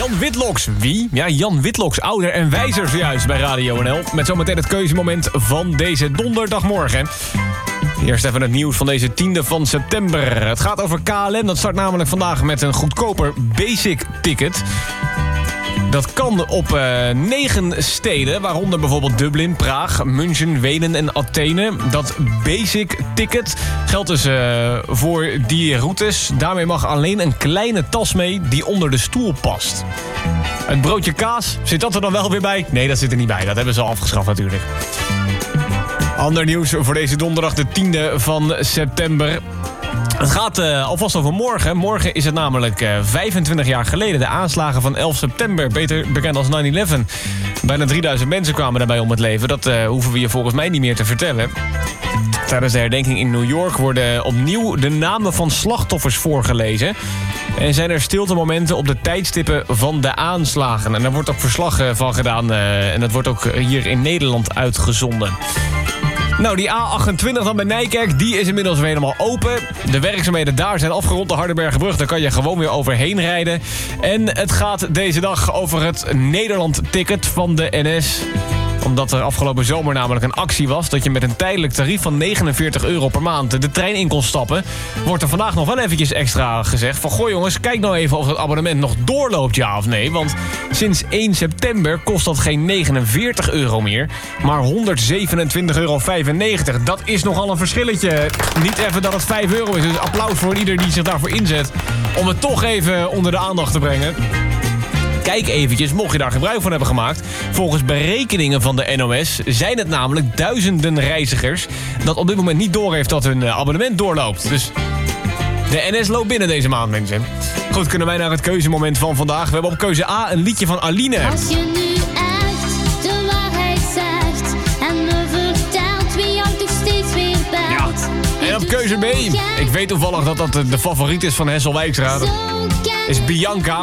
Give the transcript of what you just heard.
Jan Whitlock. Wie? Ja, Jan Whitlock, ouder en wijzer zojuist bij Radio NL. Met zometeen het keuzemoment van deze donderdagmorgen. Eerst even het nieuws van deze 10e van september. Het gaat over KLM. Dat start namelijk vandaag met een goedkoper basic ticket. Dat kan op 9 steden, waaronder bijvoorbeeld Dublin, Praag, München, Wenen en Athene. Dat basic ticket geldt dus voor die routes. Daarmee mag alleen een kleine tas mee die onder de stoel past. Het broodje kaas, zit dat er dan wel weer bij? Nee, dat zit er niet bij. Dat hebben ze al afgeschaft natuurlijk. Ander nieuws voor deze donderdag, de 10e van september. Het gaat alvast over morgen. Morgen is het namelijk 25 jaar geleden. De aanslagen van 11 september, beter bekend als 9/11. Bijna 3000 mensen kwamen daarbij om het leven. Dat hoeven we je volgens mij niet meer te vertellen. Tijdens de herdenking in New York worden opnieuw de namen van slachtoffers voorgelezen. En zijn er stiltemomenten op de tijdstippen van de aanslagen. En daar wordt ook verslag van gedaan. En dat wordt ook hier in Nederland uitgezonden. Nou, die A28 dan bij Nijkerk, die is inmiddels weer helemaal open. De werkzaamheden daar zijn afgerond, de Hardenbergenbrug. Daar kan je gewoon weer overheen rijden. En het gaat deze dag over het Nederland-ticket van de NS. Omdat er afgelopen zomer namelijk een actie was dat je met een tijdelijk tarief van €49 per maand de trein in kon stappen, wordt er vandaag nog wel eventjes extra gezegd van, goh jongens, kijk nou even of het abonnement nog doorloopt, ja of nee. Want sinds 1 september kost dat geen €49 meer, maar €127,95. Dat is nogal een verschilletje. Niet even dat het €5 is, dus applaus voor ieder die zich daarvoor inzet om het toch even onder de aandacht te brengen. Kijk eventjes, mocht je daar gebruik van hebben gemaakt. Volgens berekeningen van de NOS zijn het namelijk duizenden reizigers dat op dit moment niet doorheeft dat hun abonnement doorloopt. Dus de NS loopt binnen deze maand, mensen. Goed, kunnen wij naar het keuzemoment van vandaag. We hebben op keuze A een liedje van Aline. Als je nu echt de waarheid zegt en me vertelt wie jou toch steeds weer belt. Ja. En op keuze B, ik weet toevallig dat dat de favoriet is van Hessel Wijkstra. Dat is Bianca.